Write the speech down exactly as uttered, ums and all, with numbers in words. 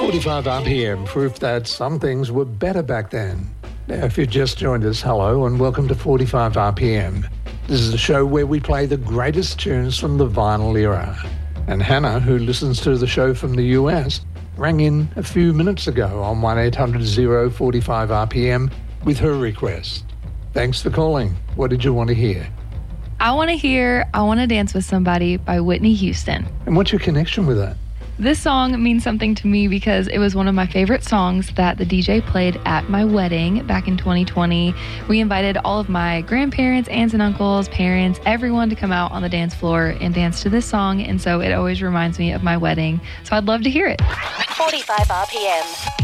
forty-five R P M, proof that some things were better back then. Now, if you've just joined us, hello and welcome to forty-five R P M. This is a show where we play the greatest tunes from the vinyl era. And Hannah, who listens to the show from the U S, rang in a few minutes ago on one eight hundred oh forty-five R P M with her request. Thanks for calling. What did you want to hear? I want to hear I Want to Dance with Somebody by Whitney Houston. And what's your connection with that? This song means something to me because it was one of my favorite songs that the D J played at my wedding back in twenty twenty. We invited all of my grandparents, aunts and uncles, parents, everyone to come out on the dance floor and dance to this song, and so it always reminds me of my wedding. So I'd love to hear it. forty-five R P M.